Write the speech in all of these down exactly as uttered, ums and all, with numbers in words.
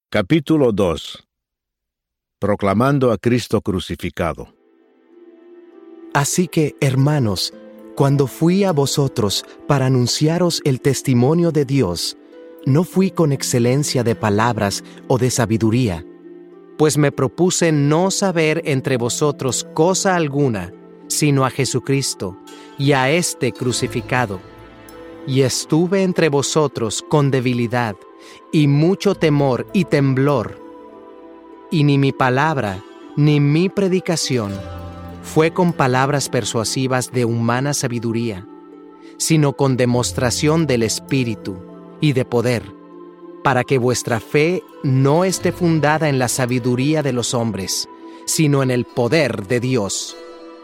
Capítulo dos. Proclamando a Cristo crucificado. Así que, hermanos, cuando fui a vosotros para anunciaros el testimonio de Dios, no fui con excelencia de palabras o de sabiduría, pues me propuse no saber entre vosotros cosa alguna, sino a Jesucristo y a éste crucificado. Y estuve entre vosotros con debilidad y mucho temor y temblor. Y ni mi palabra, ni mi predicación fue con palabras persuasivas de humana sabiduría, sino con demostración del Espíritu y de poder, para que vuestra fe no esté fundada en la sabiduría de los hombres, sino en el poder de Dios.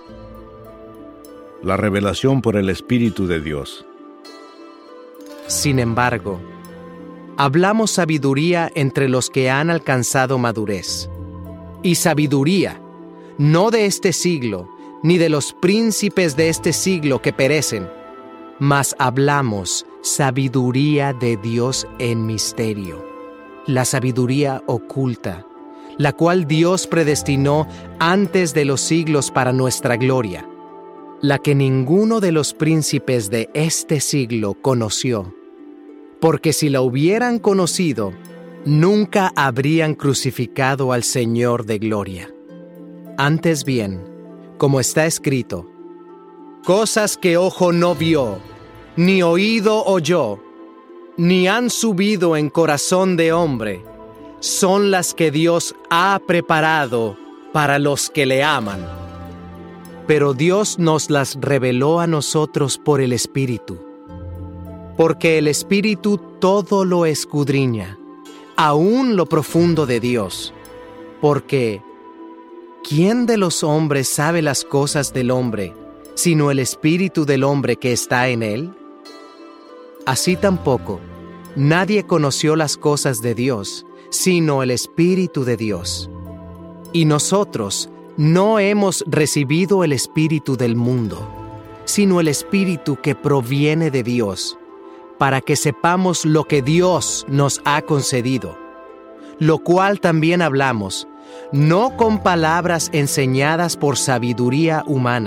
La revelación por el Espíritu de Dios. Sin embargo, hablamos sabiduría entre los que han alcanzado madurez. Y sabiduría, no de este siglo, ni de los príncipes de este siglo que perecen, mas hablamos sabiduría de Dios en misterio, la sabiduría oculta, la cual Dios predestinó antes de los siglos para nuestra gloria, la que ninguno de los príncipes de este siglo conoció. Porque si la hubieran conocido, nunca habrían crucificado al Señor de gloria. Antes bien, como está escrito, cosas que ojo no vio, ni oído oyó, ni han subido en corazón de hombre, son las que Dios ha preparado para los que le aman. Pero Dios nos las reveló a nosotros por el Espíritu. Porque el Espíritu todo lo escudriña, aún lo profundo de Dios. Porque, ¿quién de los hombres sabe las cosas del hombre, sino el Espíritu del hombre que está en él? Así tampoco, nadie conoció las cosas de Dios, sino el Espíritu de Dios. Y nosotros no hemos recibido el Espíritu del mundo, sino el Espíritu que proviene de Dios, para que sepamos lo que Dios nos ha concedido, lo cual también hablamos, no con palabras enseñadas por sabiduría humana,